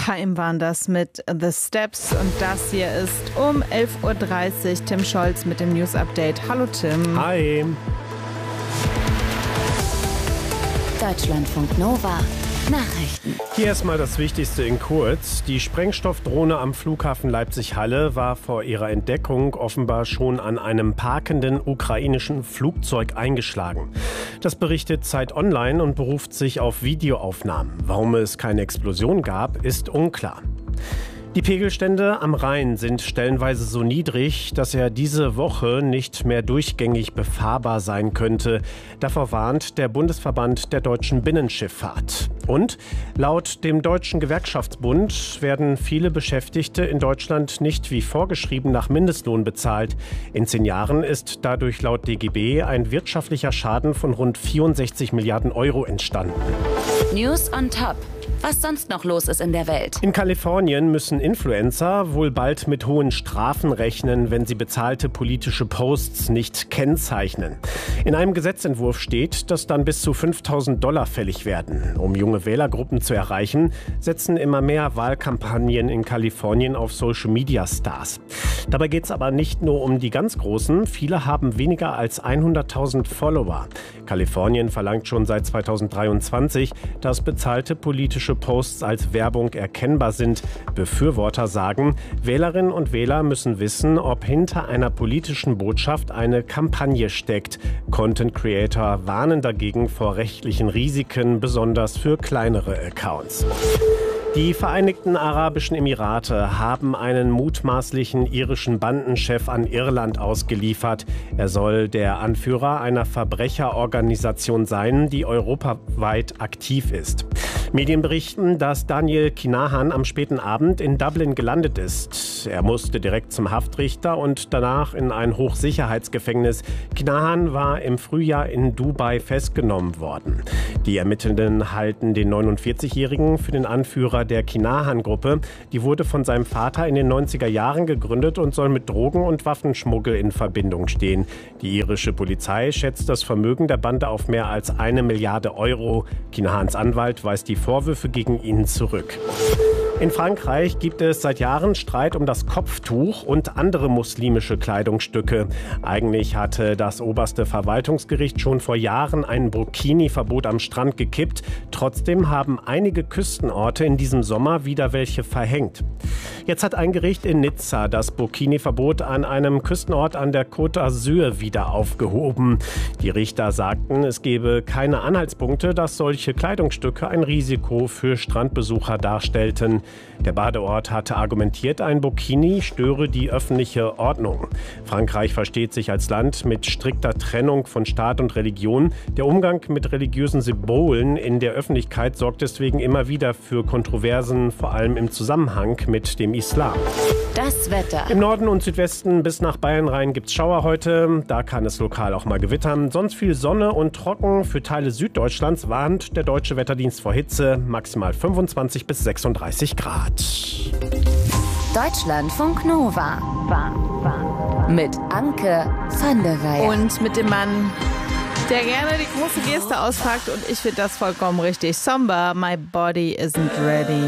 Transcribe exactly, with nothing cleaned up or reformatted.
Time waren das mit The Steps und das hier ist um elf Uhr dreißig. Tim Scholz mit dem News Update. Hallo Tim. Hi. Deutschlandfunk Nova. Nachrichten. Hier erstmal das Wichtigste in kurz. Die Sprengstoffdrohne am Flughafen Leipzig-Halle war vor ihrer Entdeckung offenbar schon an einem parkenden ukrainischen Flugzeug eingeschlagen. Das berichtet Zeit Online und beruft sich auf Videoaufnahmen. Warum es keine Explosion gab, ist unklar. Die Pegelstände am Rhein sind stellenweise so niedrig, dass er diese Woche nicht mehr durchgängig befahrbar sein könnte. Davor warnt der Bundesverband der deutschen Binnenschifffahrt. Und laut dem Deutschen Gewerkschaftsbund werden viele Beschäftigte in Deutschland nicht wie vorgeschrieben nach Mindestlohn bezahlt. In zehn Jahren ist dadurch laut D G B ein wirtschaftlicher Schaden von rund vierundsechzig Milliarden Euro entstanden. News on top. Was sonst noch los ist in der Welt. In Kalifornien müssen Influencer wohl bald mit hohen Strafen rechnen, wenn sie bezahlte politische Posts nicht kennzeichnen. In einem Gesetzentwurf steht, dass dann bis zu fünftausend Dollar fällig werden. Um junge Wählergruppen zu erreichen, setzen immer mehr Wahlkampagnen in Kalifornien auf Social-Media-Stars. Dabei geht es aber nicht nur um die ganz Großen. Viele haben weniger als hunderttausend Follower. Kalifornien verlangt schon seit zweitausenddreiundzwanzig, dass bezahlte politische Posts als Werbung erkennbar sind. Befürworter sagen, Wählerinnen und Wähler müssen wissen, ob hinter einer politischen Botschaft eine Kampagne steckt. Content Creator warnen dagegen vor rechtlichen Risiken, besonders für kleinere Accounts. Die Vereinigten Arabischen Emirate haben einen mutmaßlichen irischen Bandenchef an Irland ausgeliefert. Er soll der Anführer einer Verbrecherorganisation sein, die europaweit aktiv ist. Medien berichten, dass Daniel Kinahan am späten Abend in Dublin gelandet ist. Er musste direkt zum Haftrichter und danach in ein Hochsicherheitsgefängnis. Kinahan war im Frühjahr in Dubai festgenommen worden. Die Ermittelnden halten den neunundvierzigjährigen für den Anführer der Kinahan-Gruppe. Die wurde von seinem Vater in den neunziger Jahren gegründet und soll mit Drogen- und Waffenschmuggel in Verbindung stehen. Die irische Polizei schätzt das Vermögen der Bande auf mehr als eine Milliarde Euro. Kinahans Anwalt weist die Vorwürfe gegen ihn zurück. In Frankreich gibt es seit Jahren Streit um das Kopftuch und andere muslimische Kleidungsstücke. Eigentlich hatte das oberste Verwaltungsgericht schon vor Jahren ein Burkini-Verbot am Strand gekippt. Trotzdem haben einige Küstenorte in diesem Sommer wieder welche verhängt. Jetzt hat ein Gericht in Nizza das Burkini-Verbot an einem Küstenort an der Côte d'Azur wieder aufgehoben. Die Richter sagten, es gebe keine Anhaltspunkte, dass solche Kleidungsstücke ein Risiko für Strandbesucher darstellten. Der Badeort hatte argumentiert, ein Burkini störe die öffentliche Ordnung. Frankreich versteht sich als Land mit strikter Trennung von Staat und Religion. Der Umgang mit religiösen Symbolen in der Öffentlichkeit sorgt deswegen immer wieder für Kontroversen, vor allem im Zusammenhang mit dem Islam. Das Wetter. Im Norden und Südwesten bis nach Bayern rein gibt es Schauer heute. Da kann es lokal auch mal gewittern. Sonst viel Sonne und trocken. Für Teile Süddeutschlands warnt der Deutsche Wetterdienst vor Hitze. Maximal fünfundzwanzig bis sechsunddreißig Grad. Deutschlandfunk Nova. Mit Anke van der Weyer. Und mit dem Mann, der gerne die große Geste auspackt. Und ich finde das vollkommen richtig. Somber, my body isn't ready.